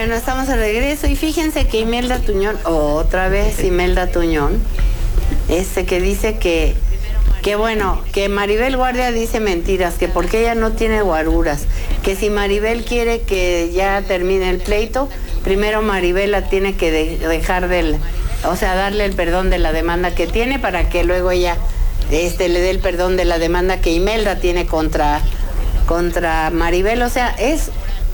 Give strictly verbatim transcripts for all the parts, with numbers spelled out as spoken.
Bueno, estamos de regreso y fíjense que Imelda Tuñón, otra vez Imelda Tuñón, este que dice que, que bueno, que Maribel Guardia dice mentiras, que porque ella no tiene guaruras, que si Maribel quiere que ya termine el pleito, primero Maribel la tiene que de, dejar del, o sea, darle el perdón de la demanda que tiene para que luego ella este, le dé el perdón de la demanda que Imelda tiene contra, contra Maribel, o sea, es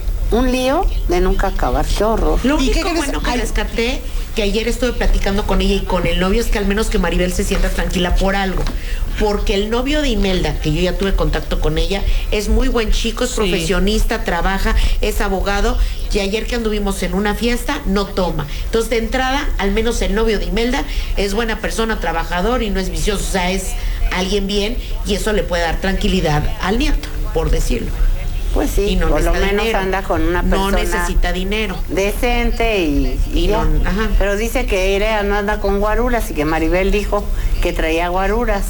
un lío de nunca acabar, qué horror. Lo único bueno que rescaté, que ayer estuve platicando con ella y con el novio, es que al menos que Maribel se sienta tranquila por algo, porque el novio de Imelda, que yo ya tuve contacto con ella, es muy buen chico, es profesionista, sí. Trabaja, es abogado, y ayer que anduvimos en una fiesta, no toma. Entonces, de entrada, al menos el novio de Imelda es buena persona, trabajador y no es vicioso, o sea, es alguien bien, y eso le puede dar tranquilidad al nieto, por decirlo. Pues sí, y no por lo menos dinero. Anda con una persona no necesita dinero decente y, y, y no, ajá. Pero dice que Irea no anda con guaruras y que Maribel dijo que traía guaruras.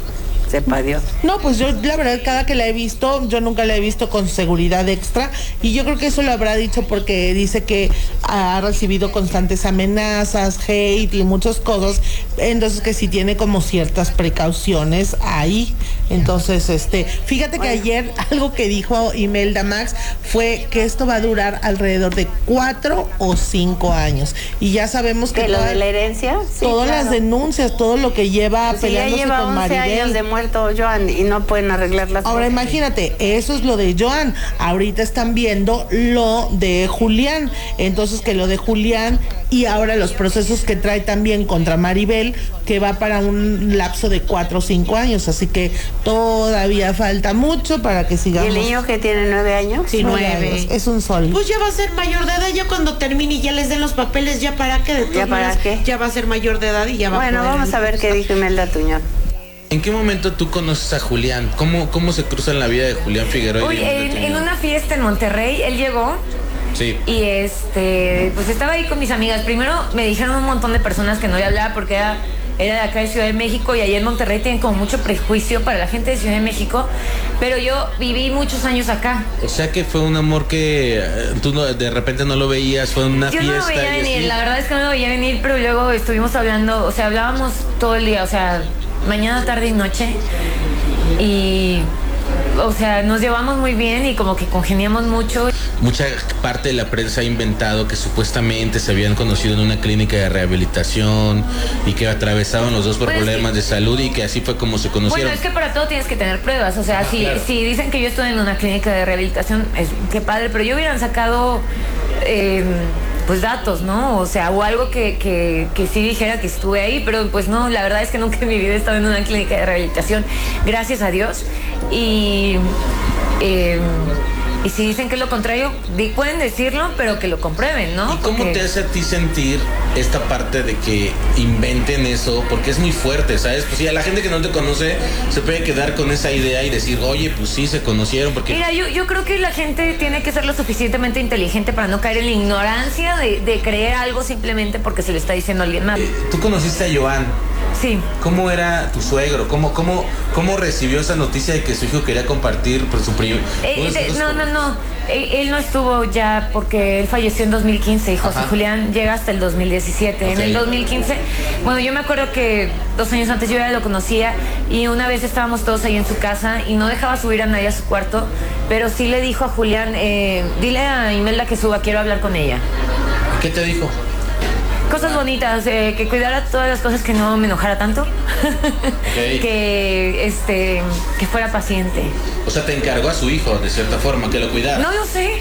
Sepa Dios. No, pues yo la verdad cada que la he visto, yo nunca la he visto con seguridad extra y yo creo que eso lo habrá dicho porque dice que ha recibido constantes amenazas, hate y muchas cosas, entonces que sí tiene como ciertas precauciones ahí. Entonces, este, fíjate que bueno. Ayer algo que dijo Imelda Max fue que esto va a durar alrededor de cuatro o cinco años y ya sabemos que lo de la herencia, sí, todas claro. Las denuncias, todo lo que lleva pues peleándose lleva con Maribel. Años de muerto Joan y no pueden arreglar las Ahora cosas. Imagínate, eso es lo de Joan. Ahorita están viendo lo de Julián. Entonces que lo de Julián y ahora los procesos que trae también contra Maribel, que va para un lapso de cuatro o cinco años. Así que todavía falta mucho para que sigamos. ¿Y el niño que tiene nueve años? Sí, nueve. nueve. Es un sol. Pues ya va a ser mayor de edad, ya cuando termine y ya les den los papeles, ya para qué. De ¿Ya para qué? Ya va a ser mayor de edad y ya va bueno, a poder... Bueno, vamos a ver qué dijo Imelda Tuñón. ¿En qué momento tú conoces a Julián? ¿Cómo, cómo se cruza en la vida de Julián Figueroa? Uy, en, en una fiesta en Monterrey, él llegó. Sí. Y este, pues estaba ahí con mis amigas. Primero me dijeron un montón de personas que no le hablaba porque era, era de acá de Ciudad de México y allá en Monterrey tienen como mucho prejuicio para la gente de Ciudad de México. Pero yo viví muchos años acá. O sea que fue un amor que tú no, de repente no lo veías, fue una yo fiesta. Yo no lo veía venir, la verdad es que no lo veía venir, pero luego estuvimos hablando, o sea, hablábamos todo el día, o sea... mañana, tarde y noche y o sea, nos llevamos muy bien y como que congeniamos mucho. Mucha parte de la prensa ha inventado que supuestamente se habían conocido en una clínica de rehabilitación y que atravesaban los dos por pues problemas sí. de salud y que así fue como se conocieron. Bueno, es que para todo tienes que tener pruebas, o sea, ah, si, claro. si dicen que yo estoy en una clínica de rehabilitación, es qué padre, pero yo hubieran sacado eh, pues datos, ¿no? O sea, o algo que, que, que sí dijera que estuve ahí, pero pues no, la verdad es que nunca en mi vida he estado en una clínica de rehabilitación, gracias a Dios. Y eh, y si dicen que es lo contrario, pueden decirlo, pero que lo comprueben, ¿no? ¿Y cómo porque... te hace a ti sentir esta parte de que inventen eso? Porque es muy fuerte, ¿sabes? Pues sí, a la gente que no te conoce se puede quedar con esa idea y decir, oye, pues sí, se conocieron porque... Mira, yo, yo creo que la gente tiene que ser lo suficientemente inteligente para no caer en la ignorancia de, de creer algo simplemente porque se le está diciendo a alguien más. Eh, ¿Tú conociste a Joan? Sí. ¿Cómo era tu suegro? ¿Cómo, cómo, cómo recibió esa noticia de que su hijo quería compartir por su primo? Eh, de, no, no, no. Él, él no estuvo ya porque él falleció en dos mil quince y José Ajá. Julián llega hasta el dos mil diecisiete. Okay. En el dos mil quince, bueno, yo me acuerdo que dos años antes yo ya lo conocía y una vez estábamos todos ahí en su casa y no dejaba subir a nadie a su cuarto, pero sí le dijo a Julián, eh, dile a Imelda que suba, quiero hablar con ella. ¿Qué te dijo? Cosas bonitas, eh, que cuidara todas las cosas, que no me enojara tanto. Okay. que este que fuera paciente. O sea, te encargó a su hijo de cierta forma, que lo cuidara. No lo sé.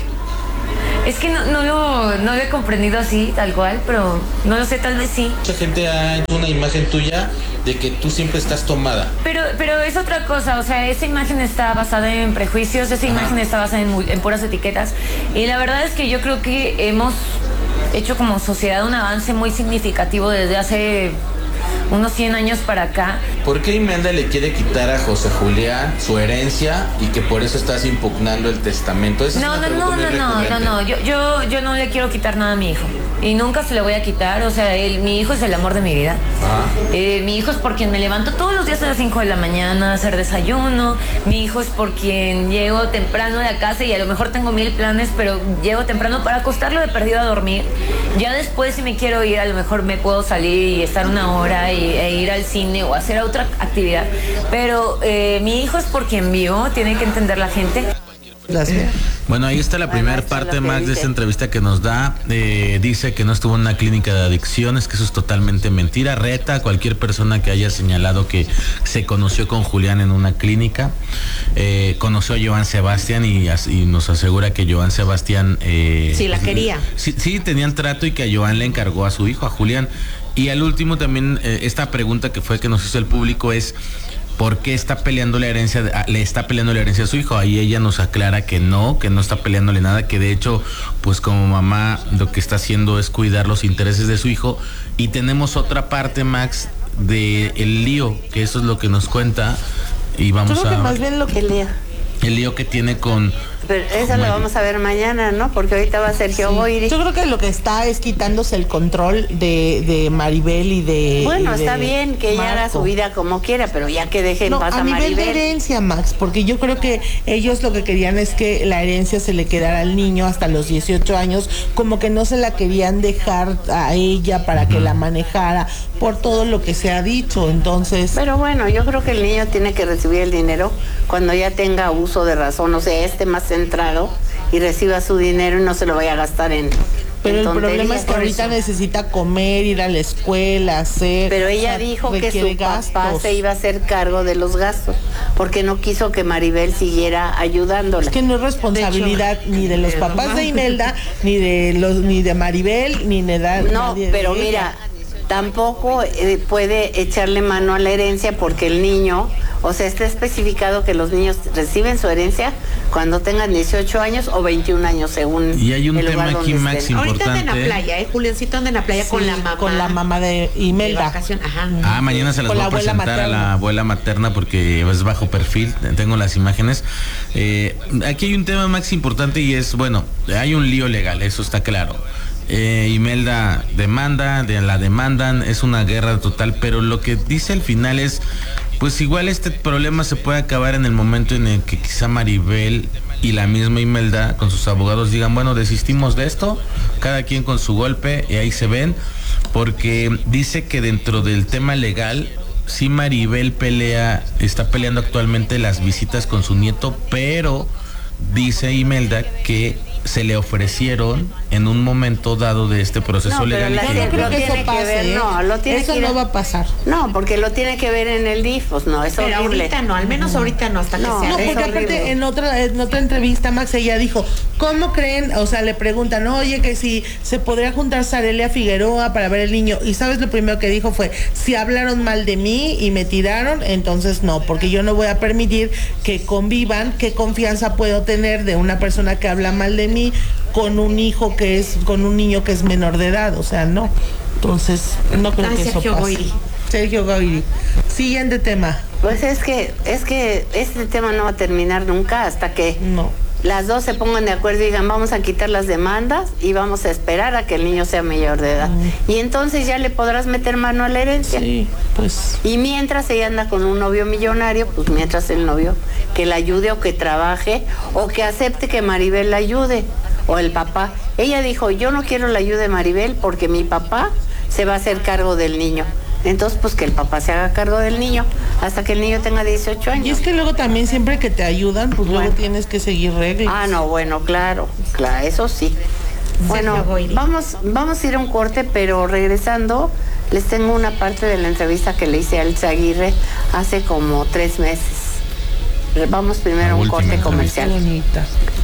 Es que no, no, lo, no lo he comprendido así, tal cual, pero no lo sé, tal vez sí. Mucha gente ha hecho una imagen tuya de que tú siempre estás tomada. Pero, pero es otra cosa, o sea, esa imagen está basada en prejuicios, esa Ajá. imagen está basada en, en puras etiquetas. Y la verdad es que yo creo que hemos hecho como sociedad un avance muy significativo desde hace unos cien años para acá. ¿Por qué Imelda le quiere quitar a José Julián su herencia y que por eso estás impugnando el testamento? Esa no, es no, no, no, no, no, no, yo, yo, yo no le quiero quitar nada a mi hijo. y nunca se lo voy a quitar. O sea, él, mi hijo es el amor de mi vida. Eh, mi hijo es por quien me levanto todos los días a las cinco de la mañana a hacer desayuno. Mi hijo es por quien llego temprano de la casa y a lo mejor tengo mil planes, pero llego temprano para acostarlo de perdido a dormir. Ya después, si me quiero ir, a lo mejor me puedo salir y estar una hora y, e ir al cine o hacer otra actividad. Pero eh, mi hijo es por quien vivo, tiene que entender la gente. Gracias. Bueno, ahí está la primera parte, Max, de esta entrevista que nos da. Eh, dice que no estuvo en una clínica de adicciones, que eso es totalmente mentira. Reta a cualquier persona que haya señalado que se conoció con Julián en una clínica. Eh, conoció a Joan Sebastián y, y nos asegura que Joan Sebastián... Eh, sí, la quería. Sí, sí, tenían trato y que a Joan le encargó a su hijo, a Julián. Y al último también, eh, esta pregunta que fue que nos hizo el público es... ¿por qué está peleando la herencia, de, le está peleando la herencia a su hijo? Ahí ella nos aclara que no, que no está peleándole nada, que de hecho, pues como mamá lo que está haciendo es cuidar los intereses de su hijo. Y tenemos otra parte, Max, de el lío, que eso es lo que nos cuenta. Y vamos Yo creo a... que más bien lo que El lío. El lío que tiene con... Pero eso lo vamos a ver mañana, ¿no? Porque ahorita va Sergio Sí. Goyri. Yo creo que lo que está es quitándose el control de, de Maribel y de... Bueno, y de está bien que ella Marco. haga su vida como quiera, pero ya que deje en No, paz a a nivel Maribel. de herencia, Max, porque yo creo que ellos lo que querían es que la herencia se le quedara al niño hasta los dieciocho años, como que no se la querían dejar a ella para que la manejara por todo lo que se ha dicho, entonces... Pero bueno, yo creo que el niño tiene que recibir el dinero cuando ya tenga uso de razón, o sea, esté más centrado y reciba su dinero y no se lo vaya a gastar en... Pero en el problema tonterías. es que ahorita necesita comer, ir a la escuela, hacer... Pero ella o sea, dijo que requiere su papá gastos. se iba a hacer cargo de los gastos, porque no quiso que Maribel siguiera ayudándola. Es que no es responsabilidad De hecho, ni de los de papás mamá. de Imelda, ni de los ni de Maribel, ni de da- No, nadie de pero ella. mira, tampoco eh, puede echarle mano a la herencia porque el niño, o sea, está especificado que los niños reciben su herencia cuando tengan dieciocho años o veintiún años, según Y hay un el tema lugar aquí, donde Max, estén. Ahorita anda en la importante. playa, ¿eh? Juliancito anda en la playa Sí, con la mamá. con la mamá de De Imelda. vacación, ajá. Ah, mañana se las Con voy la a abuela presentar a materna. la abuela materna porque es bajo perfil, tengo las imágenes. Eh, aquí hay un tema, Max, importante y es, bueno, hay un lío legal, eso está claro. Eh, Imelda demanda, de la demandan, es una guerra total, pero lo que dice al final es, pues igual este problema se puede acabar en el momento en el que quizá Maribel y la misma Imelda con sus abogados digan, bueno, desistimos de esto, cada quien con su golpe y ahí se ven, porque dice que dentro del tema legal, sí Maribel pelea, está peleando actualmente las visitas con su nieto, pero dice Imelda que se le ofrecieron en un momento dado de este proceso No, pero legal. y la que Yo lo no creo Lo que tiene eso que pase, ver, ¿eh? no, lo tiene Eso que ir a- no va a pasar. No, porque lo tiene que ver en el D I F, pues no, es Pero horrible. ahorita no, al menos ahorita no, hasta que No, se No, es porque arregle. aparte horrible. en otra en otra entrevista Max ella dijo, ¿cómo creen? O sea, le preguntan, oye, que si se podría juntar Sarelia Figueroa para ver el niño. Y sabes, lo primero que dijo fue, si hablaron mal de mí y me tiraron, entonces no, porque yo no voy a permitir que convivan. ¿Qué confianza puedo tener de una persona que habla mal de mí con un hijo que es, con un niño que es menor de edad? O sea, no. Entonces, no creo Ah, que eso Sergio pase. Goyri. Sergio Goyri. Siguiente tema. Pues es que, es que este tema no va a terminar nunca hasta que No. las dos se pongan de acuerdo y digan, vamos a quitar las demandas y vamos a esperar a que el niño sea mayor de edad. Y entonces ya le podrás meter mano a la herencia. Sí, pues... Y mientras ella anda con un novio millonario, pues mientras el novio que la ayude o que trabaje o que acepte que Maribel la ayude o el papá. Ella dijo, yo no quiero la ayuda de Maribel porque mi papá se va a hacer cargo del niño. Entonces, pues que el papá se haga cargo del niño hasta que el niño tenga dieciocho años. Y es que luego también siempre que te ayudan, pues luego Bueno. tienes que seguir reglas. Ah, no, bueno, claro, claro, eso sí. Bueno, Goyri. vamos, vamos a ir a un corte, pero regresando, les tengo una parte de la entrevista que le hice a Elsa Aguirre hace como tres meses. Vamos primero La a un última corte entrevista. Qué comercial. bonita.